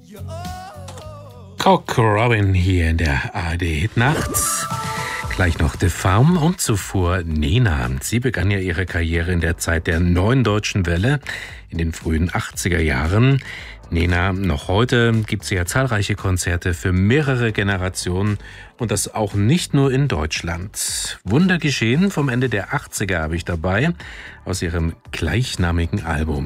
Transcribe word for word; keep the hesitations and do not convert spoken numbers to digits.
Cock Robin hier in der A R D Hitnacht. Gleich noch The Farm und zuvor Nena. Sie begann ja ihre Karriere in der Zeit der Neuen Deutschen Welle in den frühen achtziger Jahren. Nena, noch heute gibt sie ja zahlreiche Konzerte für mehrere Generationen und das auch nicht nur in Deutschland. Wunder geschehen vom Ende der achtziger habe ich dabei aus ihrem gleichnamigen Album.